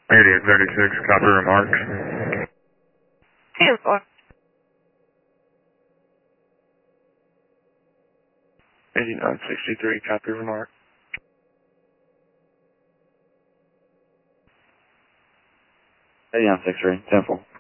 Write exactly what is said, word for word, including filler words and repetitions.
eighty-eight thirty-six, copy remarks. ten four. eighty-nine sixty-three, copy remark. eighty-nine sixty-three, ten four.